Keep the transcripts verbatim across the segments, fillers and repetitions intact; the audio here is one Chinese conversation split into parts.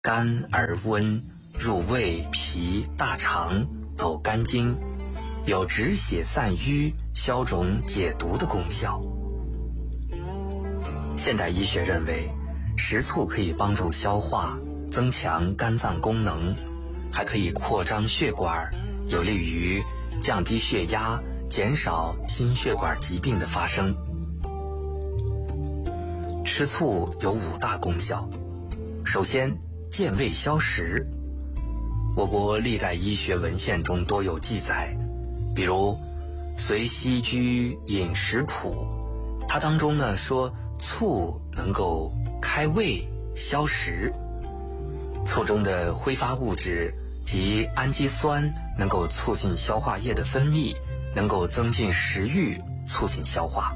甘而温，入胃、脾、大肠，走肝经，有止血散瘀、消肿解毒的功效。现代医学认为，食醋可以帮助消化，增强肝脏功能，还可以扩张血管，有利于降低血压，减少心血管疾病的发生。吃醋有五大功效。首先，健胃消食。我国历代医学文献中多有记载，比如《随溪居饮食谱》，它当中呢说醋能够开胃消食，醋中的挥发物质及氨基酸能够促进消化液的分泌，能够增进食欲，促进消化。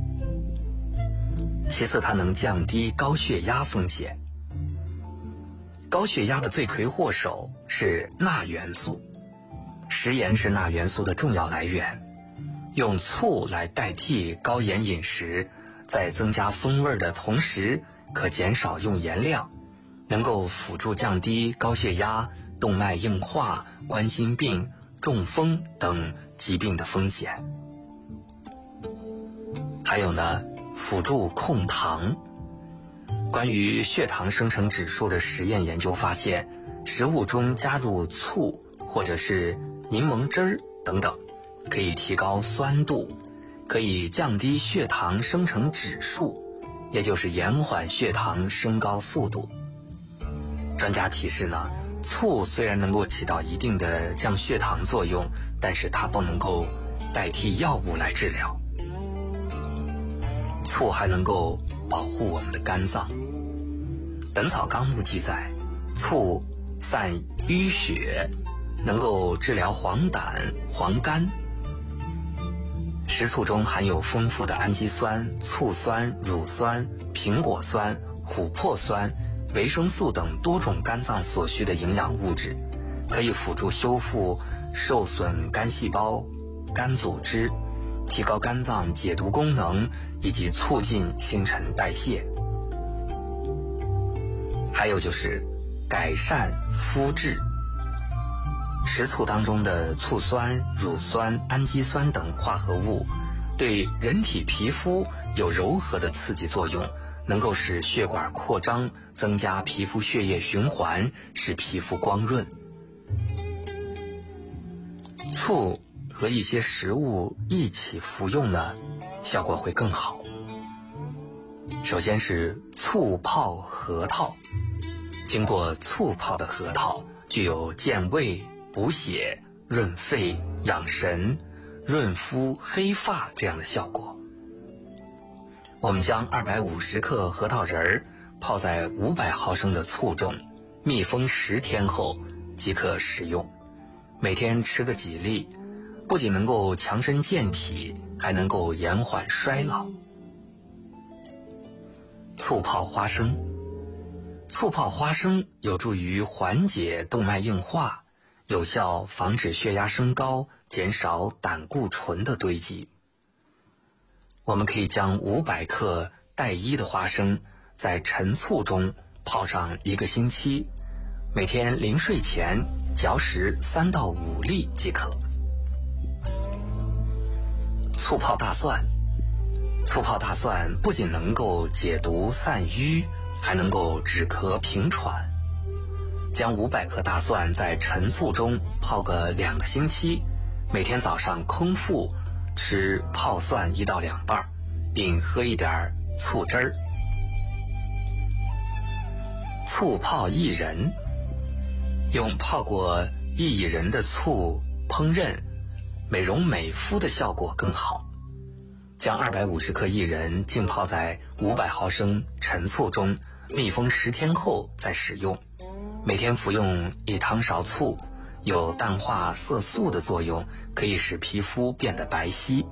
其次，它能降低高血压风险。高血压的罪魁祸首是钠元素，食盐是钠元素的重要来源。用醋来代替高盐饮食，在增加风味的同时，可减少用盐量，能够辅助降低高血压、动脉硬化、冠心病、中风等疾病的风险。还有呢，辅助控糖。关于血糖生成指数的实验研究发现，食物中加入醋或者是柠檬汁儿等等，可以提高酸度，可以降低血糖生成指数，也就是延缓血糖升高速度。专家提示呢，醋虽然能够起到一定的降血糖作用，但是它不能够代替药物来治疗。醋还能够保护我们的肝脏。本草纲目记载，醋散淤血，能够治疗黄疸、黄肝。食醋中含有丰富的氨基酸、醋酸、乳酸、苹果酸、琥珀酸、维生素等多种肝脏所需的营养物质，可以辅助修复受损肝细胞、肝组织，提高肝脏解毒功能，以及促进新陈代谢。还有就是改善肤质。食醋当中的醋酸、乳酸、氨基酸等化合物，对人体皮肤有柔和的刺激作用，能够使血管扩张，增加皮肤血液循环，使皮肤光润。醋和一些食物一起服用呢，效果会更好。首先是醋泡核桃。经过醋泡的核桃具有健胃、补血、润肺、养神、润肤、黑发这样的效果。我们将二百五十克核桃仁儿泡在五百毫升的醋中，密封十天后即可食用。每天吃个几粒，不仅能够强身健体，还能够延缓衰老。醋泡花生。醋泡花生有助于缓解动脉硬化，有效防止血压升高，减少胆固醇的堆积。我们可以将五百克带衣的花生在陈醋中泡上一个星期，每天临睡前嚼食三到五粒即可。醋泡大蒜。醋泡大蒜不仅能够解毒散瘀，还能够止咳平喘。将五百克大蒜在陈醋中泡个两个星期，每天早上空腹吃泡蒜一到两瓣，并喝一点醋汁儿。醋泡薏仁。用泡过薏苡仁的醋烹饪，美容美肤的效果更好。将二百五十克薏仁浸泡在五百毫升陈醋中，密封十天后再使用。每天服用一汤勺醋，有淡化色素的作用，可以使皮肤变得白皙。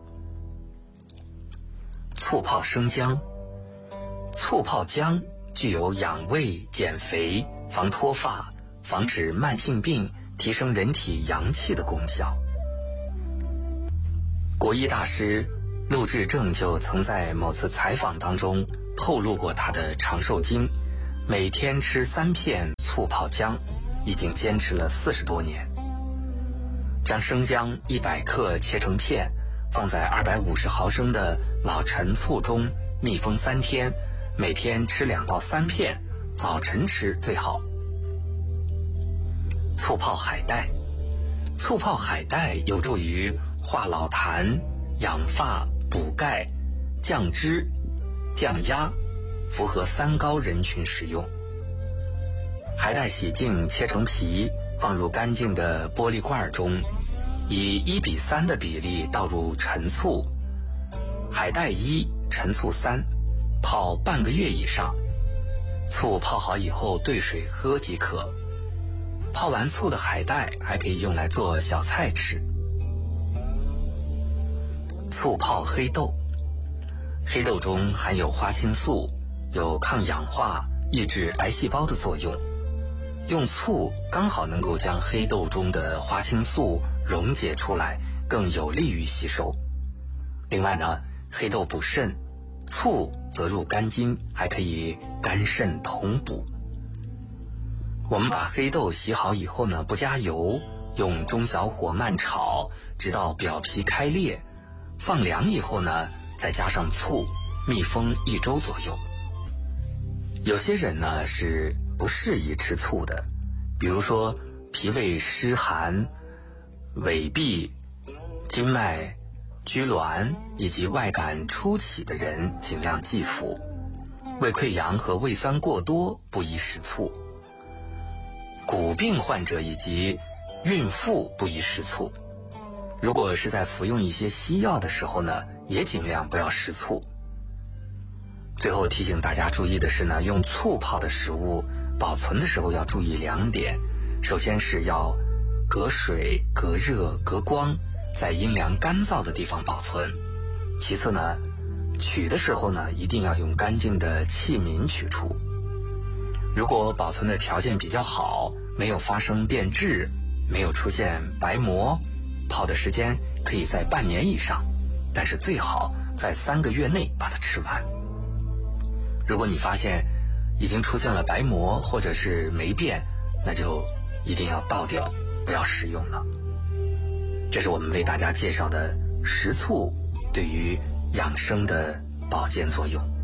醋泡生姜。醋泡姜具有养胃、减肥、防脱发、防止慢性病、提升人体阳气的功效。国医大师陆志正就曾在某次采访当中透露过他的长寿经， 每天吃三片醋泡姜，已经坚持了四十多年。将生姜一百克切成片，放在二百五十毫升的老陈醋中密封三天，每天吃两到三片，早晨吃最好。醋泡海带，醋泡海带有助于化老痰、养发、补钙、降脂、降压，符合三高人群食用。海带洗净切成皮，放入干净的玻璃罐中，以一比三的比例倒入陈醋，海带一，陈醋三，泡半个月以上。醋泡好以后兑水喝即可。泡完醋的海带还可以用来做小菜吃。醋泡黑豆，黑豆中含有花青素，有抗氧化、抑制癌细胞的作用。用醋刚好能够将黑豆中的花青素溶解出来，更有利于吸收。另外呢，黑豆补肾，醋则入肝经，还可以肝肾同补。我们把黑豆洗好以后呢，不加油，用中小火慢炒，直到表皮开裂，放凉以后呢，再加上醋，密封一周左右。有些人呢是不适宜吃醋的，比如说脾胃湿寒、痿痹、经脉拘挛以及外感初起的人尽量忌服。胃溃疡和胃酸过多不宜食醋。骨病患者以及孕妇不宜食醋。如果是在服用一些西药的时候呢，也尽量不要食醋。最后提醒大家注意的是呢，用醋泡的食物保存的时候要注意两点。首先是要隔水、隔热、隔光，在阴凉干燥的地方保存。其次呢，取的时候呢，一定要用干净的器皿取出。如果保存的条件比较好，没有发生变质，没有出现白膜，泡的时间可以在半年以上，但是最好在三个月内把它吃完。如果你发现已经出现了白膜或者是霉变，那就一定要倒掉，不要食用了。这是我们为大家介绍的食醋对于养生的保健作用。